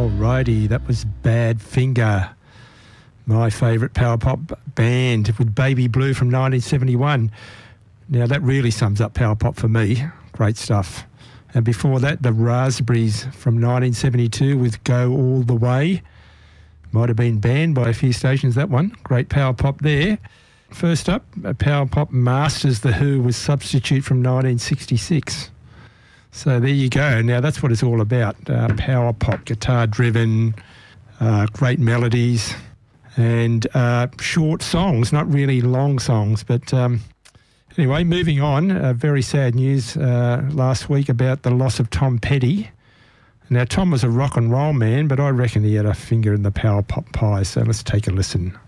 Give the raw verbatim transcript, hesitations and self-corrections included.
Alrighty, that was Badfinger, my favourite power pop band with Baby Blue from nineteen seventy-one. Now that really sums up power pop for me. Great stuff. And before that, the Raspberries from nineteen seventy-two with Go All The Way. Might have been banned by a few stations, that one. Great power pop there. First up, Power Pop Masters, The Who was Substitute from nineteen sixty-six. So there you go. Now that's what it's all about. Uh, power pop, guitar-driven, uh, great melodies, and uh, short songs, not really long songs. But um, anyway, moving on. Uh, very sad news uh, last week about the loss of Tom Petty. Now, Tom was a rock and roll man, but I reckon he had a finger in the power pop pie. So let's take a listen.